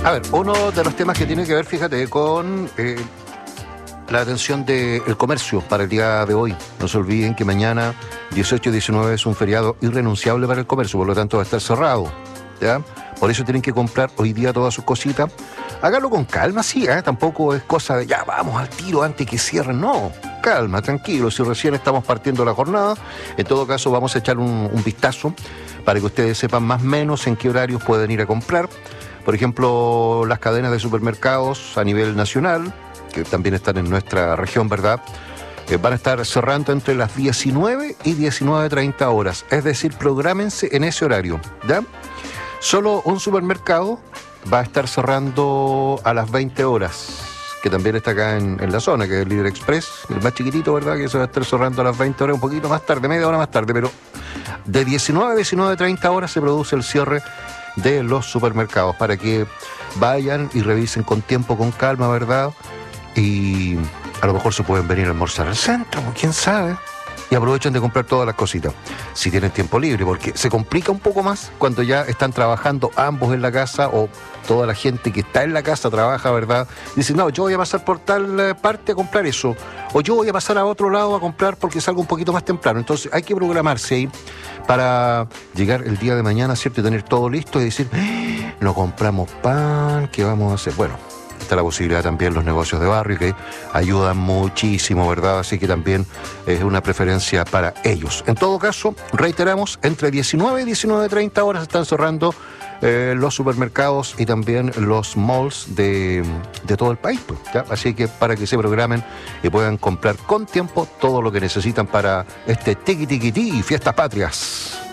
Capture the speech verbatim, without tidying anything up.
A ver, uno de los temas que tiene que ver, fíjate, con eh, la atención del comercio para el día de hoy. No se olviden que mañana, dieciocho y diecinueve, es un feriado irrenunciable para el comercio, por lo tanto va a estar cerrado, ¿ya? Por eso tienen que comprar hoy día todas sus cositas. Háganlo con calma, sí, ¿eh? Tampoco es cosa de ya vamos al tiro antes que cierren, no. Calma, tranquilo, si recién estamos partiendo la jornada, en todo caso vamos a echar un, un vistazo para que ustedes sepan más o menos en qué horarios pueden ir a comprar. Por ejemplo, las cadenas de supermercados a nivel nacional, que también están en nuestra región, ¿verdad? Eh, van a estar cerrando entre las diecinueve y diecinueve treinta horas, es decir, prográmense en ese horario, ¿ya? Solo un supermercado va a estar cerrando a las veinte horas, que también está acá en, en la zona, que es el Líder Express, el más chiquitito, ¿verdad? Que se va a estar cerrando a las veinte horas, un poquito más tarde, media hora más tarde, pero de diecinueve a diecinueve treinta horas se produce el cierre de los supermercados, para que vayan y revisen con tiempo, con calma, ¿verdad? Y a lo mejor se pueden venir a almorzar al centro, quién sabe, y aprovechen de comprar todas las cositas, si tienen tiempo libre, porque se complica un poco más cuando ya están trabajando ambos en la casa, o toda la gente que está en la casa trabaja, ¿verdad? Dice, no, yo voy a pasar por tal parte a comprar eso, o yo voy a pasar a otro lado a comprar porque salgo un poquito más temprano. Entonces hay que programarse ahí para llegar el día de mañana, ¿cierto? Y tener todo listo y decir, ¡eh! No compramos pan, ¿qué vamos a hacer? Bueno, está la posibilidad también los negocios de barrio que ayudan muchísimo, ¿verdad? Así que también es una preferencia para ellos. En todo caso, reiteramos, entre diecinueve y diecinueve treinta horas están cerrando eh, los supermercados y también los malls de, de todo el país, pues, ¿ya? Así que para que se programen y puedan comprar con tiempo todo lo que necesitan para este tiqui tiqui ti y fiestas patrias.